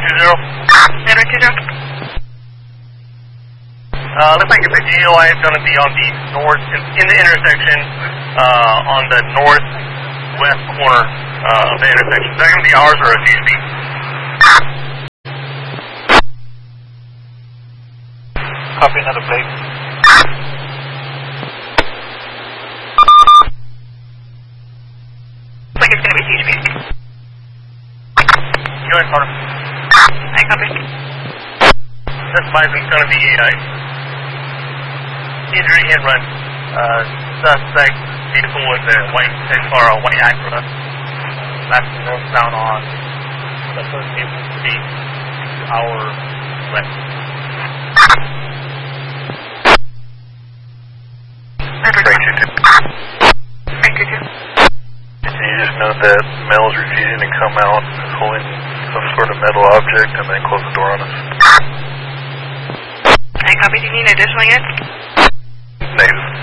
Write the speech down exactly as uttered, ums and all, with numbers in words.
two zero. Network two zero. Uh, looks like the G O I is going to be on the north, in, in the intersection, uh, on the northwest corner uh, of the intersection. Is that going to be ours or a C S B? Copy another plate. Looks like it's going to be C H P. Go ahead, Carter. I copy. This bison's going to be a uh, injury hit run. Uh, suspect vehicle with a white car, a white Acura. That's northbound on the thirteenth Street to our left. Break two two. Break two two. And you just note that male is refusing to come out, holding some sort of metal object, and then close the door on us. I copy. Do you need additional units? Negative.